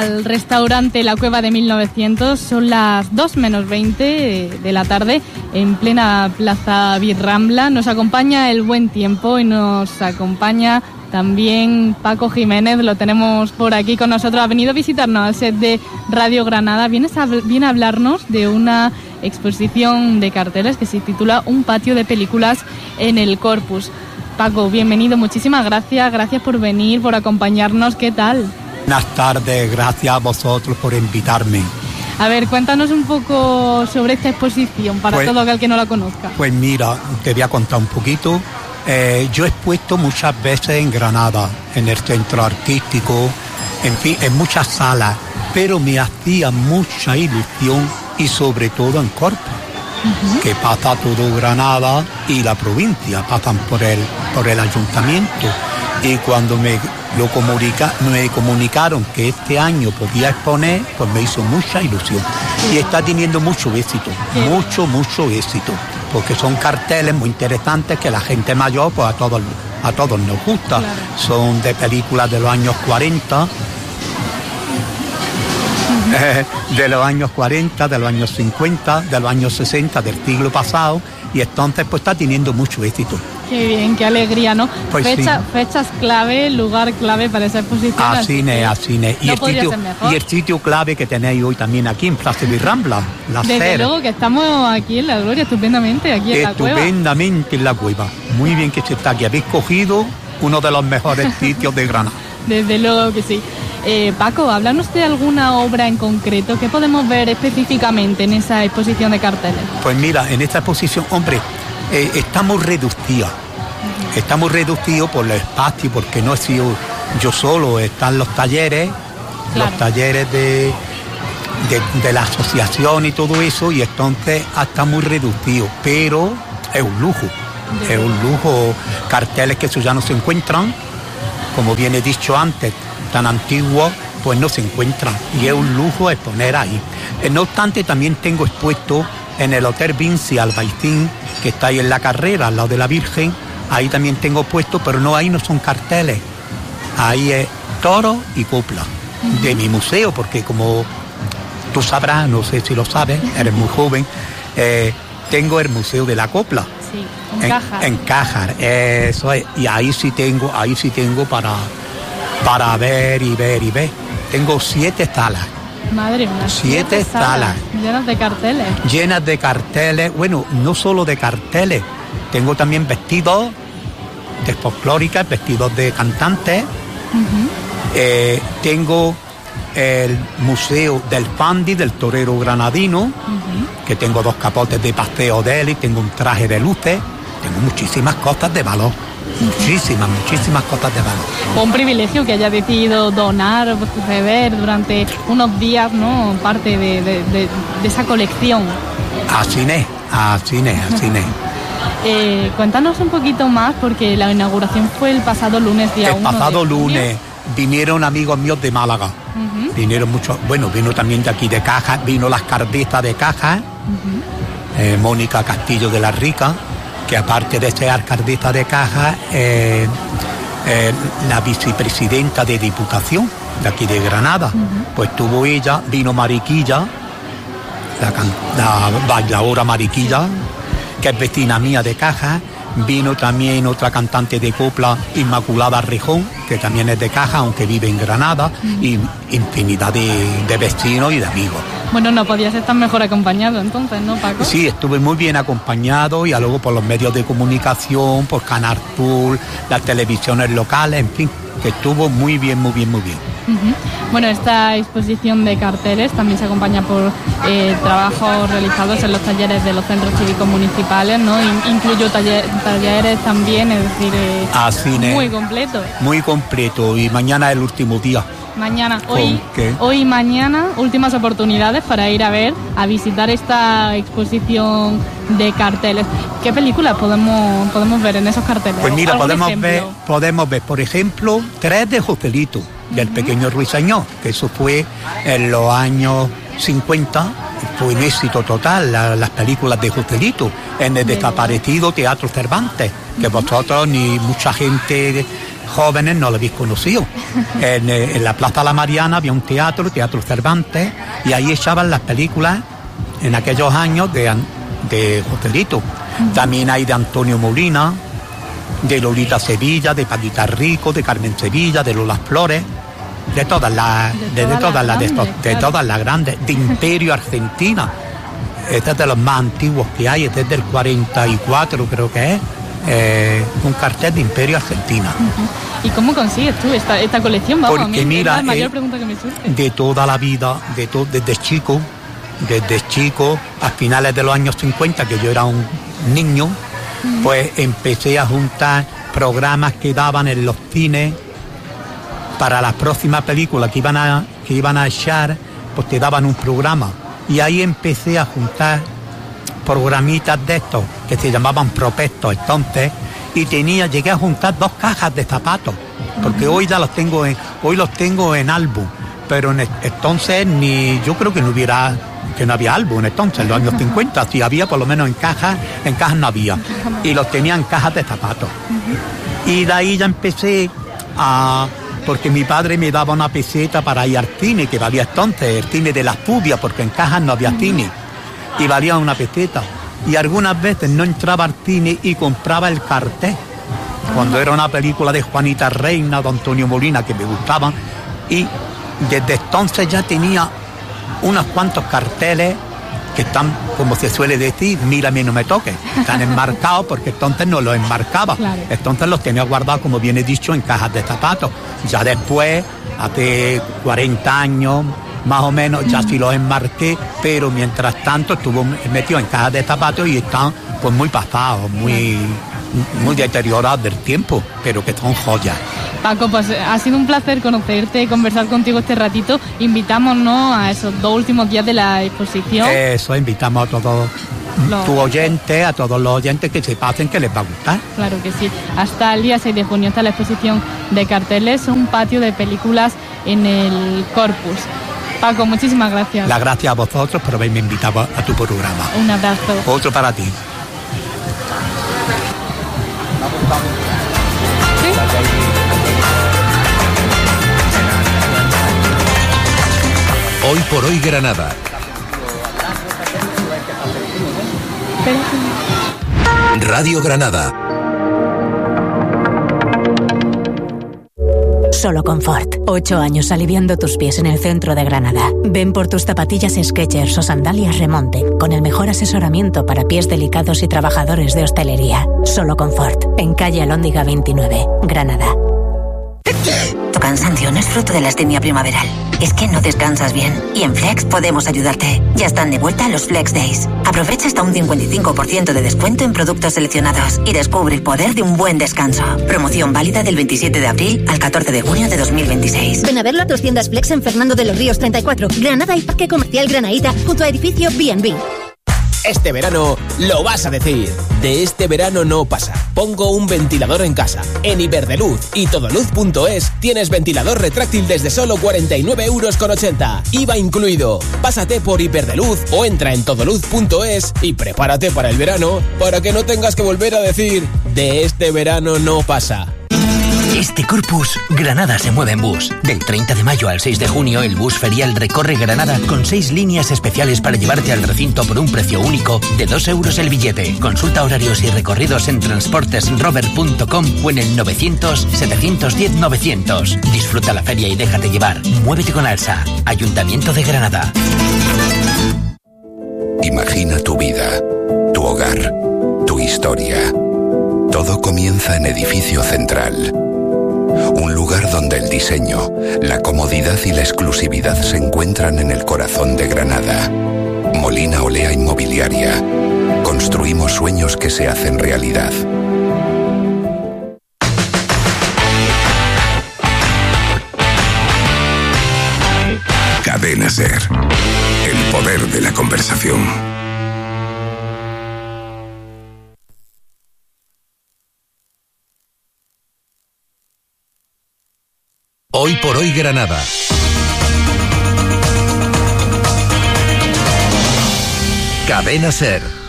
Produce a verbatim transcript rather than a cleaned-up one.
Al restaurante La Cueva de mil novecientos, son las dos menos veinte de la tarde en plena Plaza Birrambla. Nos acompaña el buen tiempo y nos acompaña también Paco Jiménez, lo tenemos por aquí con nosotros. Ha venido a visitarnos al set de Radio Granada. Viene a, viene a hablarnos de una exposición de carteles que se titula Un patio de películas en el Corpus. Paco, bienvenido, muchísimas gracias, gracias por venir, por acompañarnos. ¿Qué tal? Buenas tardes, gracias a vosotros por invitarme. A ver, cuéntanos un poco sobre esta exposición para pues, todo aquel que no la conozca. Pues mira, te voy a contar un poquito. Eh, yo he expuesto muchas veces en Granada, en el centro artístico, en fin, en muchas salas, pero me hacía mucha ilusión y sobre todo en Corpus, uh-huh. que pasa todo Granada y la provincia, pasan por el, por el ayuntamiento. Y cuando me lo comunica, me comunicaron que este año podía exponer, pues me hizo mucha ilusión. Y está teniendo mucho éxito, mucho, mucho éxito, porque son carteles muy interesantes que la gente mayor, pues a todos, a todos nos gusta. Claro. Son de películas de los años cuarenta, uh-huh. eh, de los años cuarenta, de los años cincuenta, de los años sesenta, del siglo pasado, y entonces pues está teniendo mucho éxito. Qué bien, qué alegría, ¿no? Pues Fecha, sí. Fechas clave, lugar clave para esa exposición. Así es, así es. Y, no el sitio, y el sitio clave que tenéis hoy también aquí en Plaza Birrambla, la Desde SER. luego que estamos aquí en La Gloria, estupendamente, aquí en la cueva. Estupendamente en la cueva. Muy bien que se está aquí. Habéis cogido uno de los mejores sitios de Granada. Desde luego que sí. Eh, Paco, háblanos de alguna obra en concreto. ¿Qué podemos ver específicamente en esa exposición de carteles? Pues mira, en esta exposición, hombre, eh, estamos reducidos. Uh-huh. Estamos reducidos por el espacio, porque no he sido yo solo, están los talleres, claro. los talleres de, de, de la asociación y todo eso, y entonces está muy reducido, pero es un lujo, uh-huh. es un lujo. Carteles que eso ya no se encuentran, como bien he dicho antes, tan antiguos, pues no se encuentran, y es un lujo exponer ahí. No obstante, también tengo expuesto en el Hotel Vinci Albaicín, que está ahí en la carrera, al lado de la Virgen, ahí también tengo puesto, pero no, ahí no son carteles, ahí es toro y copla, uh-huh. de mi museo, porque como tú sabrás, no sé si lo sabes, eres muy joven, eh, tengo el Museo de la Copla. Sí, en, en Cájar. En Cájar, eso es, y ahí sí tengo, ahí sí tengo para, para ver y ver y ver. Tengo siete salas. Madre mía. Siete, siete salas. salas. Llenas de carteles. Llenas de carteles. Bueno, no solo de carteles. Tengo también vestidos de folclóricas, vestidos de cantantes. Uh-huh. Eh, tengo el Museo del Fandi, del torero granadino, uh-huh. que tengo dos capotes de paseo de él y tengo un traje de luces. Tengo muchísimas cosas de valor. Muchísimas, muchísimas cosas de valor. Un privilegio que haya decidido donar, ceder durante unos días, ¿no? Parte de, de, de, de esa colección. Así es, así es, así es. Eh, cuéntanos un poquito más, porque la inauguración fue el pasado lunes, día El uno pasado de lunes vinieron amigos míos de Málaga. Uh-huh. Vinieron muchos, bueno, vino también de aquí de Caja, vino las Cardistas de Caja, uh-huh. eh, Mónica Castillo de la Rica, que aparte de ser alcaldesa de Caja, eh, eh, la vicepresidenta de Diputación de aquí de Granada, uh-huh. pues tuvo ella, vino Mariquilla, la, la bailadora Mariquilla, que es vecina mía de Caja, vino también otra cantante de copla, Inmaculada Rejón, que también es de Caja, aunque vive en Granada, uh-huh. y infinidad de, de vecinos y de amigos. Bueno, no podías estar mejor acompañado entonces, ¿no, Paco? Sí, estuve muy bien acompañado, y luego por los medios de comunicación, por Canal Sur, las televisiones locales, en fin, que estuvo muy bien, muy bien, muy bien. Uh-huh. Bueno, esta exposición de carteles también se acompaña por eh, trabajos realizados en los talleres de los centros cívicos municipales, ¿no? Incluyo taller, talleres también, es decir, eh, Así muy es. completo. Muy completo, y mañana es el último día. Mañana, hoy, hoy y mañana, últimas oportunidades para ir a ver, a visitar esta exposición de carteles. ¿Qué películas podemos podemos ver en esos carteles? Pues mira, podemos ejemplo? ver, podemos ver, por ejemplo, tres de Joselito, del uh-huh. pequeño Ruiseñor, que eso fue en los años cincuenta, fue un éxito total, la, las películas de Joselito, en el desaparecido Teatro Cervantes, que uh-huh. vosotros ni mucha gente jóvenes no lo habéis conocido. En, en la Plaza La Mariana había un teatro, Teatro Cervantes, y ahí echaban las películas en aquellos años de, de Joselito. También hay de Antonio Molina, de Lolita Sevilla, de Paquita Rico, de Carmen Sevilla, de Lola Flores, de todas las de, de, todas las de, estos, de todas las grandes, de Imperio Argentina. Este es de los más antiguos que hay, este es del cuarenta y cuatro creo que es, eh, un cartel de Imperio Argentina. Uh-huh. ¿Y cómo consigues tú esta, esta colección? Vamos, Porque a mí mira, es la mayor eh, pregunta que me surge. De toda la vida, de to, desde chico, desde chico, a finales de los años cincuenta, que yo era un niño, uh-huh. pues empecé a juntar programas que daban en los cines para las próximas películas que iban a, que iban a echar, pues te daban un programa. Y ahí empecé a juntar programitas de estos que se llamaban prospectos entonces, y tenía, llegué a juntar dos cajas de zapatos, porque uh-huh. hoy ya los tengo en, hoy los tengo en álbum, pero en, entonces ni, yo creo que no hubiera, que no había álbum entonces, en los años cincuenta, si había por lo menos en cajas, en cajas no había, y los tenía en cajas de zapatos. Uh-huh. Y de ahí ya empecé a, porque mi padre me daba una peseta para ir al cine, que valía entonces, el cine de las Pubias, porque en cajas no había cine, y valía una peseta. Y algunas veces no entraba al cine y compraba el cartel, cuando era una película de Juanita Reina, de Antonio Molina, que me gustaban, y desde entonces ya tenía unos cuantos carteles que están, como se suele decir, mírame, no me toques, están enmarcados, porque entonces no los enmarcaba, claro. Entonces los tenía guardados, como bien he dicho, en cajas de zapatos. Ya después, hace cuarenta años, más o menos, ya sí los enmarqué, pero mientras tanto estuvo metido en cajas de zapatos y están pues muy pasados, muy, muy deteriorados del tiempo, pero que son joyas. Paco, pues ha sido un placer conocerte, conversar contigo este ratito. Invitamos, ¿no?, a esos dos últimos días de la exposición. Eso, invitamos a todos los tus oyentes, a todos los oyentes que se pasen, que les va a gustar. Claro que sí. Hasta el día seis de junio está la exposición de carteles, un patio de películas en el Corpus. Paco, muchísimas gracias. Las gracias a vosotros por haberme invitado a tu programa. Un abrazo. Otro para ti. Hoy por hoy Granada. Radio Granada. Solo Confort. Ocho años aliviando tus pies en el centro de Granada. Ven por tus zapatillas Skechers o sandalias Remonte, con el mejor asesoramiento para pies delicados y trabajadores de hostelería. Solo Confort. En calle Alhóndiga veintinueve, Granada. Tu cansancio no es fruto de la astenia primaveral. Es que no descansas bien. Y en Flex podemos ayudarte. Ya están de vuelta los Flex Days. Aprovecha hasta un cincuenta y cinco por ciento de descuento en productos seleccionados y descubre el poder de un buen descanso. Promoción válida del veintisiete de abril al catorce de junio de dos mil veintiséis. Ven a verlo a tus tiendas Flex en Fernando de los Ríos treinta y cuatro, Granada y Parque Comercial Granaíta, junto a edificio B and B. Este verano lo vas a decir. De este verano no pasa. Pongo un ventilador en casa. En Iberdrola y todoluz punto es tienes ventilador retráctil desde solo cuarenta y nueve euros con ochenta. I V A incluido. Pásate por Iberdrola o entra en todoluz punto es y prepárate para el verano, para que no tengas que volver a decir de este verano no pasa. Este Corpus, Granada se mueve en bus. Del treinta de mayo al seis de junio, el bus ferial recorre Granada con seis líneas especiales para llevarte al recinto por un precio único de dos euros el billete. Consulta horarios y recorridos en transportes rover punto com o en el novecientos, setecientos diez, novecientos. Disfruta la feria y déjate llevar. Muévete con Alsa. Ayuntamiento de Granada. Imagina tu vida, tu hogar, tu historia. Todo comienza en Edificio Central. Un lugar donde el diseño, la comodidad y la exclusividad se encuentran en el corazón de Granada. Molina Olea Inmobiliaria. Construimos sueños que se hacen realidad. Cadena SER. El poder de la conversación. Hoy por hoy Granada. Cadena SER.